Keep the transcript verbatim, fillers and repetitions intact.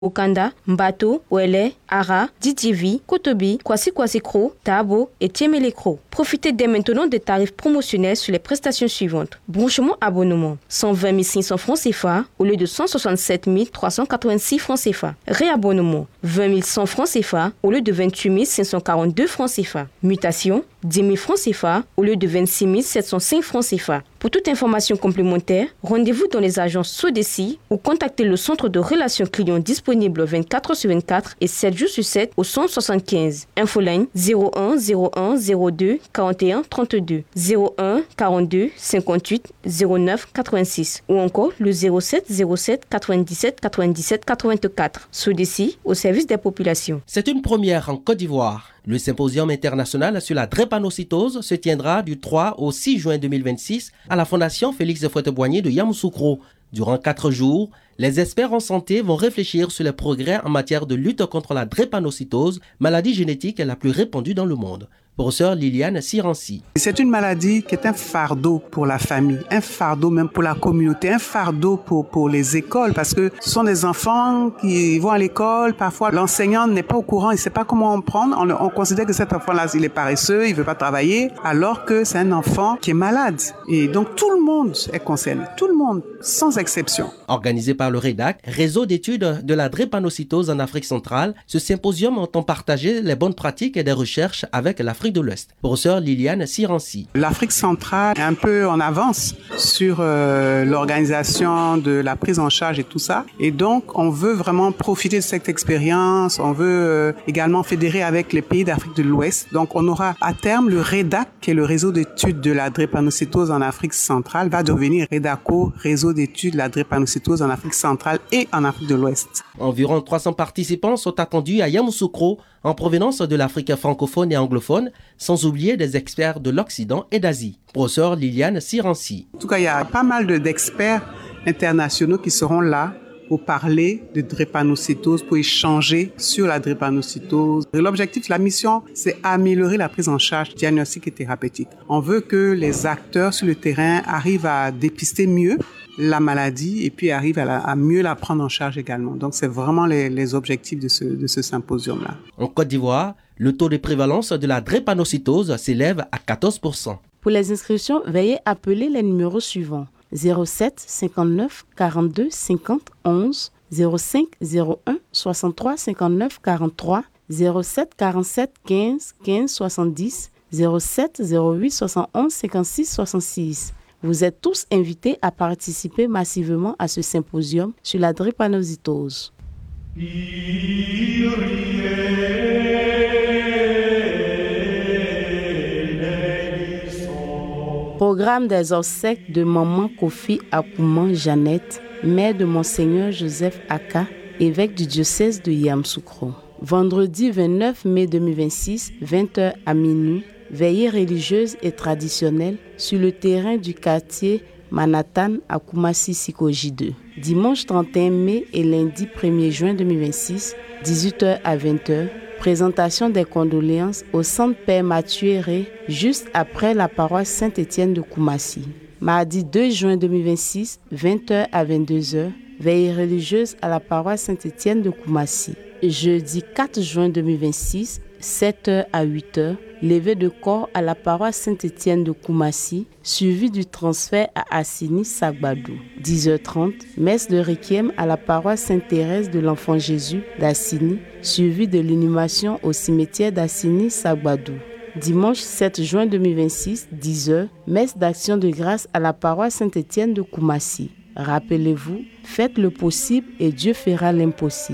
Okanda, Mbato, Ouele, Ara, Didivi, Kotobi, Kwasi Kwasi Kro, Tabo et Tiemele Kro. Profitez dès maintenant des tarifs promotionnels sur les prestations suivantes. Branchement abonnement, cent vingt mille cinq cents francs C F A au lieu de cent soixante-sept mille trois cent quatre-vingt-six francs C F A. Réabonnement, vingt mille cent francs C F A au lieu de vingt-huit mille cinq cent quarante-deux francs C F A. Mutation, dix mille francs C F A au lieu de vingt-six mille sept cent cinq francs C F A. Pour toute information complémentaire, rendez-vous dans les agences Sodeci ou contactez le centre de relations clients disponible vingt-quatre heures sur vingt-quatre et sept jours sur sept au cent soixante-quinze. Infoline zéro un zéro un zéro deux quarante et un trente-deux, zéro un quarante-deux cinquante-huit zéro neuf quatre-vingt-six ou encore le zéro sept zéro sept quatre-vingt-dix-sept quatre-vingt-dix-sept quatre-vingt-quatre. Sodeci au service des populations. C'est une première en Côte d'Ivoire. Le symposium international sur la drépanocytose se tiendra du trois au six juin deux mille vingt-six à la Fondation Félix Houphouët-Boigny de Yamoussoukro. Durant quatre jours, les experts en santé vont réfléchir sur les progrès en matière de lutte contre la drépanocytose, maladie génétique la plus répandue dans le monde. Professeur Liliane Siransi. C'est une maladie qui est un fardeau pour la famille, un fardeau même pour la communauté, un fardeau pour, pour les écoles parce que ce sont des enfants qui vont à l'école, parfois l'enseignant n'est pas au courant, il ne sait pas comment on prendre, on, on considère que cet enfant-là, il est paresseux, il ne veut pas travailler, alors que c'est un enfant qui est malade. Et donc tout le monde est concerné, tout le monde, sans exception. Organisé par le REDAC, Réseau d'études de la drépanocytose en Afrique centrale, ce symposium entend partager les bonnes pratiques et des recherches avec l'Afrique de l'Ouest. Professeur Liliane Siransi. L'Afrique centrale est un peu en avance sur euh, l'organisation de la prise en charge et tout ça. Et donc, on veut vraiment profiter de cette expérience. On veut euh, également fédérer avec les pays d'Afrique de l'Ouest. Donc, on aura à terme le REDAC, qui est le réseau d'études de la drépanocytose en Afrique centrale, va devenir REDACO, réseau d'études de la drépanocytose en Afrique centrale et en Afrique de l'Ouest. Environ trois cents participants sont attendus à Yamoussoukro en provenance de l'Afrique francophone et anglophone, sans oublier des experts de l'Occident et d'Asie. Professeur Liliane Siransi. En tout cas, il y a pas mal de, d'experts internationaux qui seront là pour parler de drépanocytose, pour échanger sur la drépanocytose. L'objectif, la mission, c'est améliorer la prise en charge diagnostique et thérapeutique. On veut que les acteurs sur le terrain arrivent à dépister mieux la maladie et puis arrivent à, la, à mieux la prendre en charge également. Donc, c'est vraiment les, les objectifs de ce, de ce symposium-là. En Côte d'Ivoire, le taux de prévalence de la drépanocytose s'élève à quatorze pour cent. Pour les inscriptions, veuillez appeler les numéros suivants. zéro sept cinquante-neuf quarante-deux cinquante onze, zéro cinq zéro un soixante-trois cinquante-neuf quarante-trois, zéro sept quarante-sept quinze quinze soixante-dix, zéro sept zéro huit soixante-onze cinquante-six soixante-six. Vous êtes tous invités à participer massivement à ce symposium sur la drépanocytose. Programme des obsèques de Maman Kofi Akuman Jeannette, mère de Monseigneur Joseph Aka, évêque du diocèse de Yamoussoukro. Vendredi vingt-neuf mai deux mille vingt-six, vingt heures à minuit, veillée religieuse et traditionnelle sur le terrain du quartier Manhattan à Koumassi Sikoji deux. Dimanche trente et un mai et lundi premier juin deux mille vingt-six, dix-huit heures à vingt heures, présentation des condoléances au centre Père Mathieu Héré, juste après la paroisse Saint-Étienne de Koumassi. Mardi deux juin deux mille vingt-six, vingt heures à vingt-deux heures, veillée religieuse à la paroisse Saint-Étienne de Koumassi. Jeudi quatre juin deux mille vingt-six, sept heures à huit heures, levée de corps à la paroisse Saint-Étienne de Koumassi, suivi du transfert à Assini Sagbadou. dix heures trente, messe de requiem à la paroisse Sainte-Thérèse de l'Enfant Jésus d'Assini, suivi de l'inhumation au cimetière d'Assini Sagbadou. Dimanche sept juin deux mille vingt-six, dix heures, messe d'action de grâce à la paroisse Saint-Étienne de Koumassi. Rappelez-vous, faites le possible et Dieu fera l'impossible.